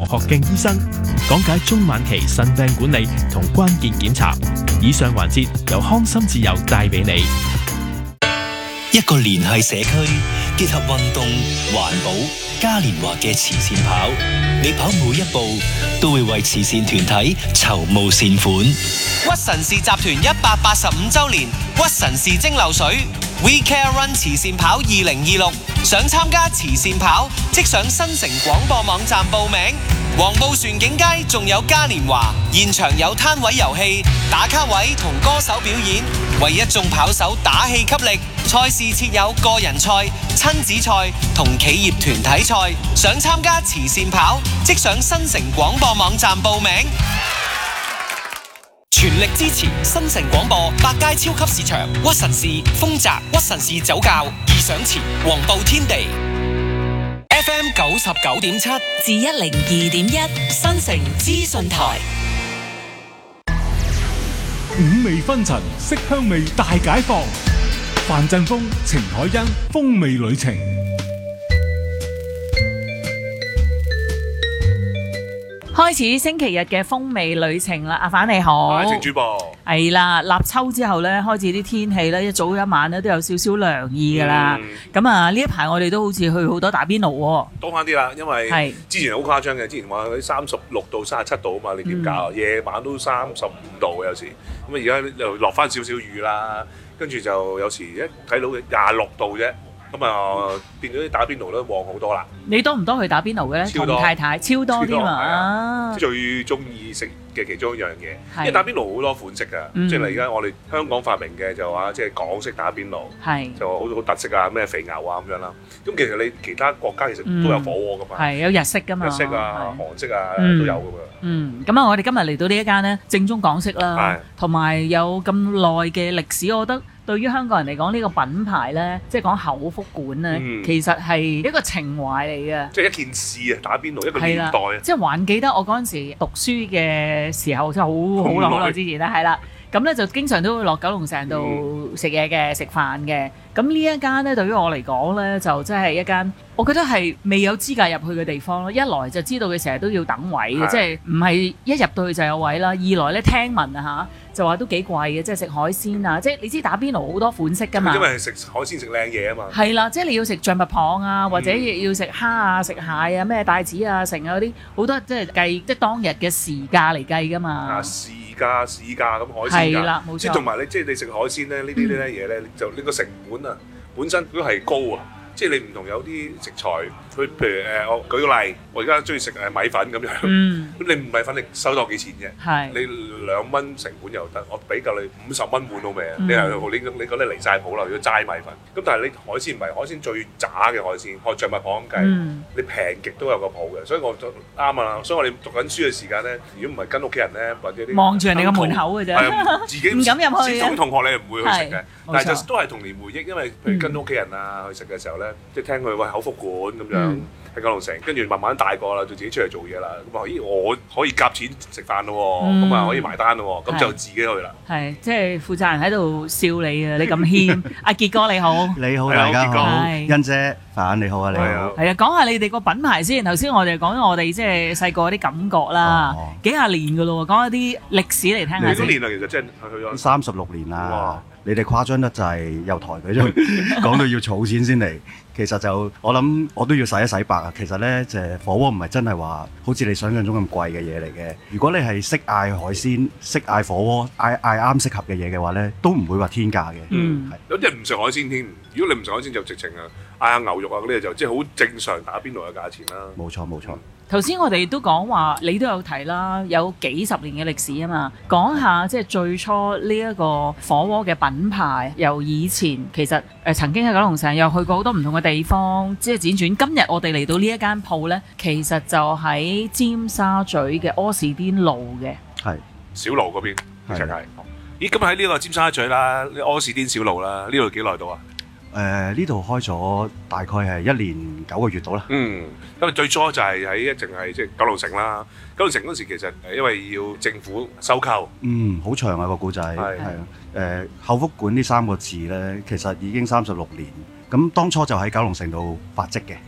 學徑醫生講解中晚期腎病管理同關鍵檢查。以上環節由康心自由帶俾你。 一個聯繫社區，結合運動、環保、嘉年華嘅慈善跑，你跑每一步都會為慈善團體籌募善款。 屈臣氏集團185週年屈臣氏蒸餾水 We Care Run 慈善跑2026，想參加慈善跑，即上新城廣播網站報名。黃埔船景街仲有嘉年華，現場有攤位遊戲、打卡位同歌手表演，為一眾跑手打氣給力。賽事設有個人賽、親子賽同企業團體賽。想參加慈善跑，即上新城廣播網站報名。全力支持新城廣播百佳超級市場、屈臣氏、豐澤、屈臣氏酒窖、義想前、黃埔天地。FM 99.7 至102.1新城資訊台。 五味紛陳，色香味大解放。范振鋒、程海欣，風味旅程。 開始星期日嘅風味旅程啦，阿反你好， 程主播係啦，立秋之後咧，開始啲天氣咧，一早一晚咧都有少少涼意噶啦。咁啊，呢一排我哋都好似去好多打邊爐喎， 多翻啲啦，因為之前好誇張嘅，之前話嗰啲36度、37度啊嘛，你點搞？夜晚都35度有時，咁啊而家又落翻少少雨啦，跟住就有時一睇到26度啫。咁啊，變咗啲打邊爐都旺好多啦。 你多唔多去打邊爐嘅咧？同太太超多啲嘛。 最中意食嘅其中一樣嘢，因為打邊爐好多款式㗎。即係而家我哋香港發明嘅就話，即係港式打邊爐，就好特色啊，咩肥牛啊咁樣啦。咁其實你其他國家其實都有火鍋㗎嘛。 係有日式㗎嘛。 日式啊、韓式啊都有㗎喎。 咁啊，我哋今日嚟到呢一間咧，正宗港式啦，同埋有咁耐嘅歷史，我覺得。對於香港人嚟講，呢個品牌呢，即係講口福館呢，其實係一個情懷嚟嘅。 即係一件事啊，打邊爐一個年代啊。 即係還記得我嗰陣時讀書嘅時候，即係好耐之前啦，係啦。咁呢就經常都會落九龍城度食嘢嘅，食飯嘅。咁呢一間呢，對於我嚟講呢，就真係一間，我覺得係未有資格入去嘅地方咯。一來就知道佢成日都要等位嘅，即係唔係一入到去就有位啦。二來呢，聽聞啊嚇。就話都幾貴嘅，即係食海鮮啊！即係你知打邊爐好多款式㗎嘛， 因為食海鮮食靚嘢啊嘛。 係啦，即係你要食象拔蚌啊，或者要食蝦啊、食蟹啊、咩帶子啊、成啊嗰啲好多，即係計即係當日嘅時價嚟計㗎嘛。 啊，市價咁海鮮價。係啦，冇錯。即係同埋你即係你食海鮮咧，呢啲咧嘢咧，就你個成本啊，本身都係高啊。即係你唔同有啲食材，佢譬如我舉個例，我而家中意食米粉咁樣，咁你米粉你收多幾錢啫？你2蚊成本又得，我俾夠你50蚊換到未啊？你覺得離晒譜啦，如果齋米粉。咁但係你海鮮唔係海鮮最渣嘅海鮮，學象拔蚌咁計，你平極都有個譜嘅，所以我就啱啊！所以我哋讀緊書嘅時間咧，如果唔係跟屋企人咧，或者啲望住人哋個門口嘅啫， 自己唔敢入去。 同同學你唔會去食嘅，但係就都係童年回憶，因為譬如跟屋企人啊去食嘅時候咧。即係聽佢喂口福館咁樣喺九龍城，跟住慢慢大個啦，就自己出嚟做嘢啦。咁啊，咦，我可以夾錢食飯咯，咁啊可以埋單咯，咁就自己去啦。 係，即係負責人喺度笑你啊！你咁謙，阿傑哥你好， 你好大家好，欣姐范你好啊，你好。 係啊，講下你哋個品牌先。頭先我哋講咗我哋即係細個啲感覺啦，幾廿年㗎咯喎，講一啲歷史嚟聽下先。 幾多年啊？其實真係去咗 36年啦。你哋誇張得就係由台佢講到要儲錢先嚟，其實就我諗我都要洗一洗白啊！其實呢，就火鍋唔係真係話好似你想象中咁貴嘅嘢嚟嘅。如果你係識嗌海鮮、識嗌火鍋、嗌啱適合嘅嘢嘅話呢，都唔會話天價嘅。 有啲人唔食海鮮添，如果你唔食海鮮就直情嗌下牛肉啊嗰啲就即係好正常打邊爐嘅價錢啦。 冇錯冇錯。 頭先我哋都講話，你都有提啦，有幾十年嘅歷史啊嘛。講下即係最初呢一個火鍋嘅品牌，由以前其實曾經喺九龍城又去過好多唔同嘅地方，即係輾轉。今日我哋嚟到呢一間鋪呢，其實就喺尖沙咀嘅柯士甸路嘅， 係小路嗰邊，係。咦，咁喺呢個尖沙咀啦，柯士甸小路啦，呢度幾耐到啊？ 呢度開咗大概係1年9個月到啦。 咁最初就係喺淨係即係九龍城啦。九龍城嗰時其實因為要政府收購。好長啊個故仔。係口福館呢3個字呢，其實已經36年。咁當初就喺九龍城度發跡嘅。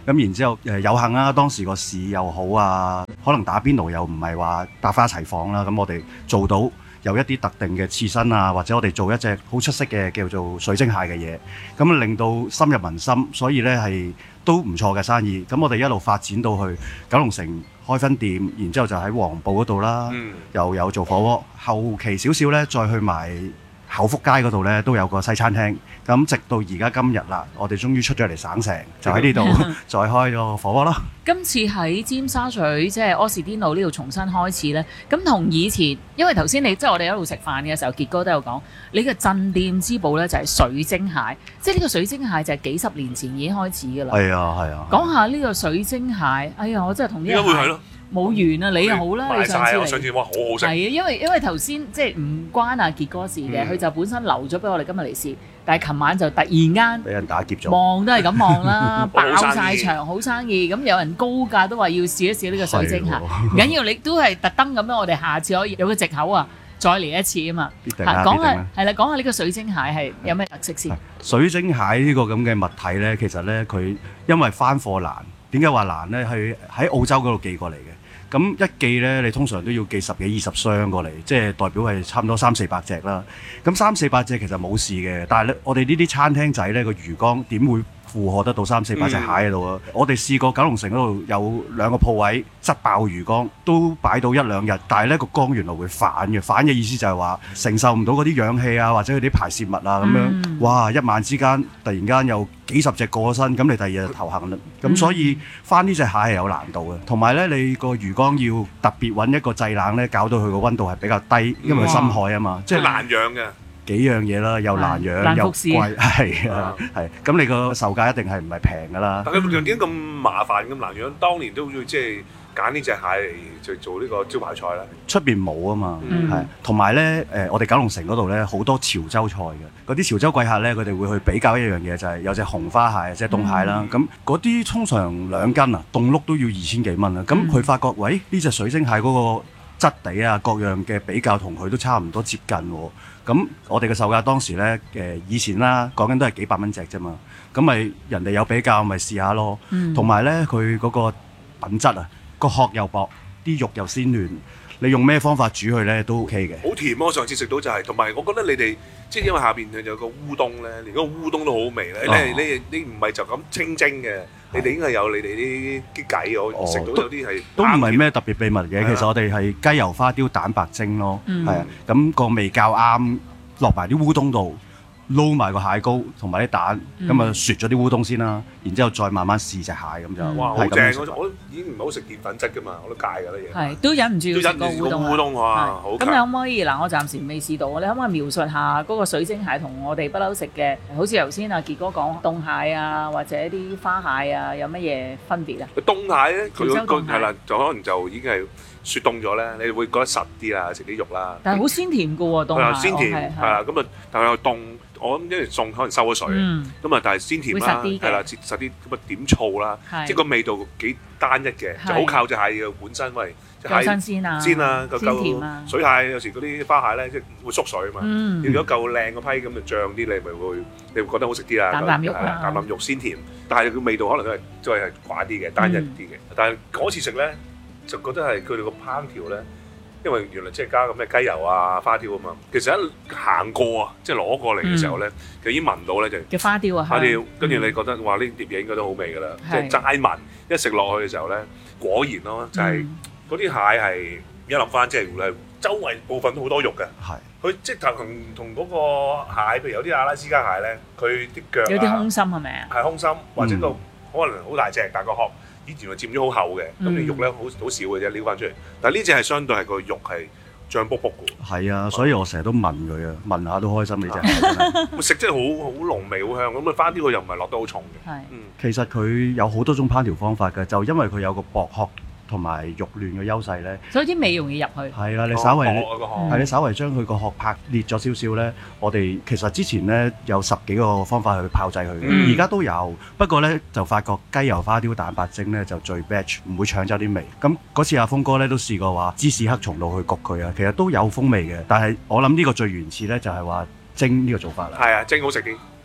咁然之後有幸啦，當時個市又好啊，可能打邊爐又唔係話百花齊放啦，咁我哋做到有一啲特定嘅刺身啊，或者我哋做一隻好出色嘅叫做水晶蟹嘅嘢，咁令到深入民心，所以呢係都唔錯嘅生意。咁我哋一路發展到去九龍城開分店，然之後就喺黃埔嗰度啦，又有做火鍋，後期少少呢再去埋口福街嗰度呢都有個西餐廳，咁直到而家今日啦，我哋終於出咗嚟省城，就喺呢度再開咗火鍋咯。 今次喺尖沙咀即係柯士甸路呢度重新開始呢，咁同以前，因為頭先你即係我哋一路食飯嘅時候，傑哥都有講，你嘅鎮店之寶呢就係水晶蟹，即係呢個水晶蟹就係幾十年前已經開始㗎啦。 係啊係啊。 講下呢個水晶蟹，哎呀，我真係同呢個蟹冇緣啊！你又好啦，你上次嚟， 上次哇好好食。 係啊，因為頭先即係唔關阿傑哥事嘅，佢就本身留咗俾我哋今日嚟試，但係琴晚就突然間俾人打劫咗， 望都係咁望啦，爆晒場，好生意。咁有人高價都話要試一試呢個水晶蟹，唔緊要，你都係特登咁樣，我哋下次可以有個藉口啊，再嚟一次啊嘛。講下係啦，講下呢個水晶蟹係有咩特色先？ 水晶蟹呢個咁嘅物體咧，其實咧佢因為翻貨難，點解話難咧？係喺澳洲嗰度寄過嚟嘅。咁一寄呢，你通常都要寄10幾20箱過嚟，即係代表係差唔多300-400隻啦。咁300-400隻其實冇事嘅，但係咧，我哋呢啲餐廳仔呢個魚缸點會負荷得到300-400隻蟹喺度啊？我哋試過九龍城嗰度有2個鋪位擠爆魚缸，都擺到1-2日，但係呢個缸原來會反嘅。反嘅意思就係話承受唔到嗰啲氧氣啊，或者佢啲排泄物啊咁樣，哇！一晚之間突然間有幾十隻過身，咁你第二日就頭痕啦。咁所以翻呢隻蟹係有難度嘅，同埋呢，你個魚缸要特別揾一個製冷呢，搞到佢個溫度係比較低，因為佢深海啊嘛， 即係難養嘅。 幾樣嘢啦，又難養又貴，係啊，係。咁你個售價一定係唔係平㗎啦？ 但係點解咁麻煩咁難養？當年都要即係揀呢隻蟹嚟就做呢個招牌菜啦。 出邊冇啊嘛，係。同埋咧我哋九龍城嗰度咧好多潮州菜嘅，嗰啲潮州貴客咧佢哋會去比較一樣嘢，就係有隻紅花蟹，即係凍蟹啦。咁嗰啲通常2斤啊，凍碌都要2000幾蚊啊。咁佢發覺，喂，呢隻水晶蟹嗰個質地啊，各樣嘅比較同佢都差唔多接近喎。咁我哋嘅售價當時咧以前啦，講緊都係幾百蚊隻啫嘛。咁咪人哋有比較，咪試下咯。同埋咧，佢嗰個品質啊，個殼又薄，啲肉又鮮嫩。你用咩方法煮佢咧都 OK 嘅。 好甜啊！我上次食到就係，同埋我覺得你哋即係因為下邊有個烏冬咧，連個烏冬都好味咧。你唔係就咁清蒸嘅，你哋應該有你哋啲計，我食到有啲係都唔係咩特別秘密嘅。其實我哋係雞油花雕蛋白蒸咯，係啊，咁個味較啱，落埋啲烏冬度。撈埋個蟹膏同埋啲蛋，咁啊雪咗啲烏冬先啦，然之後再慢慢試隻蟹咁就。 哇，好正！我已經唔係好食澱粉質噶嘛，我都戒㗎啲嘢。 係，都忍唔住要食個烏冬。 烏冬哇，好。 咁你可唔可以嗱？我暫時未試到，你可唔可以描述下嗰個水晶蟹同我哋不嬲食嘅，好似頭先阿傑哥講凍蟹啊，或者啲花蟹啊，有乜嘢分別啊？ 凍蟹咧，佢個係啦，就可能就已經係雪凍咗咧，你會覺得實啲啦，食啲肉啦。 但係好鮮甜㗎喎，凍蟹。 鮮甜係啦，咁啊，但係又凍。我諗因為餸可能收咗水，咁啊，但係鮮甜啦，係啦，實啲咁啊點醋啦，即係個味道幾單一嘅，就好靠隻蟹嘅本身，喂，隻蟹新鮮啊， 鮮啊， 鮮甜啊， 水蟹有時嗰啲花蟹咧，即係會縮水啊嘛。如果夠靚嗰批咁就醬啲，你會覺得好食啲啦。啖啖肉啦，啖啖肉鮮甜，但係個味道可能都係寡啲嘅，單一啲嘅。但係嗰次食咧，就覺得係佢哋個烹調咧。因為原來即係加咁咩雞油啊、花雕啊嘛，其實一行過啊，即係攞過嚟嘅時候咧，就已經聞到咧就叫花雕啊， 花雕，跟住你覺得哇呢碟嘢應該都好味㗎啦，即係齋聞一食落去嘅時候咧，果然咯，就係嗰啲蟹係一諗翻即係周圍部分都好多肉嘅，係佢即係同嗰個蟹，譬如有啲阿拉斯加蟹咧，佢啲腳有啲空心係咪啊？ 係空心，或者個可能好大隻，但個殼。以前係佔咗好厚嘅，咁你肉咧好少嘅啫，撩翻出嚟。但係呢隻係相對係個肉係脹卜卜嘅。係啊，所以我成日都問佢啊，問下都開心呢隻。 食真係好濃味好香，咁啊花雕佢又唔係落得好重嘅。 係， 其實佢有好多種烹調方法嘅，就因為佢有個薄殼同埋肉嫩嘅優勢咧， 所以啲味容易入去。 係啦，你稍為你稍為將佢個殼拍裂咗少少咧，我哋其實之前咧有10幾個方法去炮製佢嘅，而家都有。不過咧就發覺雞油花雕蛋白蒸咧就最 batch， 唔會搶走啲味。咁嗰次阿峰哥咧都試過話芝士黑松露去焗佢啊，其實都有風味嘅。但係我諗呢個最原始咧就係話蒸呢個做法啦。 係啊，蒸好食啲。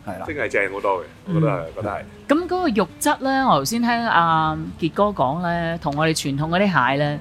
係啦， 蒸係正好多嘅，我覺得係。 咁嗰個肉質咧，我頭先聽阿傑哥講咧，同我哋傳統嗰啲蟹咧。